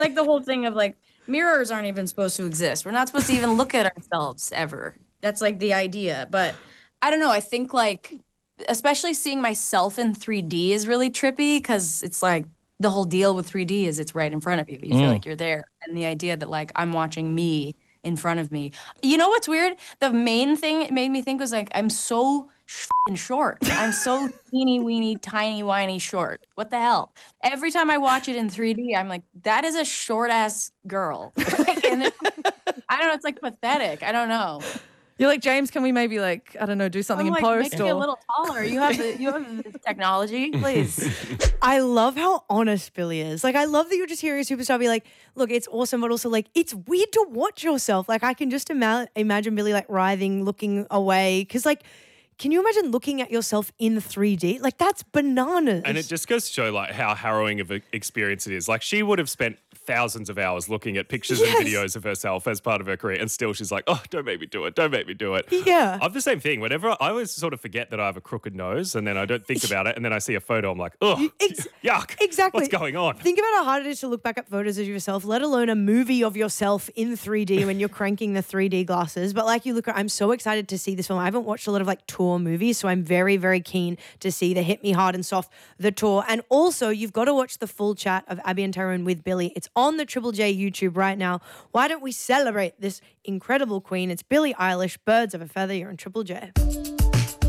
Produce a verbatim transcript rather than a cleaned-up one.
like the whole thing of like mirrors aren't even supposed to exist. We're not supposed to even look at ourselves ever. That's like the idea. But I don't know. I think like, especially seeing myself in three D is really trippy because it's like the whole deal with three D is it's right in front of you. You feel Mm. like you're there. And the idea that like I'm watching me in front of me. You know what's weird? The main thing it made me think was like, I'm so f***ing short. I'm so teeny weeny, tiny whiny short. What the hell? Every time I watch it in three D, I'm like, that is a short ass girl. Like, and it- I don't know. It's like pathetic. I don't know. You're like, James, can we maybe like, I don't know, do something I'm in like, post? make me or... a little taller. You have the you have the technology, please. I love how honest Billy is. Like, I love that you're just hearing a superstar be like, look, it's awesome, but also like, it's weird to watch yourself. Like, I can just ima- imagine Billy like writhing, looking away. Because like, can you imagine looking at yourself in three D? Like, that's bananas. And it just goes to show like how harrowing of an experience it is. Like she would have spent thousands of hours looking at pictures Yes. and videos of herself as part of her career, and still she's like, oh, don't make me do it. Don't make me do it. Yeah. I'm the same thing. Whenever I always sort of forget that I have a crooked nose and then I don't think about it and then I see a photo, I'm like, oh, Ex- yuck. Exactly. What's going on? Think about how hard it is to look back at photos of yourself, let alone a movie of yourself in three D when you're cranking the three D glasses. But like you look, I'm so excited to see this film. I haven't watched a lot of like tour movies, so I'm very, very keen to see the Hit Me Hard and Soft, the tour. And also, you've got to watch the full chat of Abby and Tyrone with Billy. It's on the Triple J YouTube right now. Why don't we celebrate this incredible queen? It's Billie Eilish, Birds of a Feather. You're on Triple J.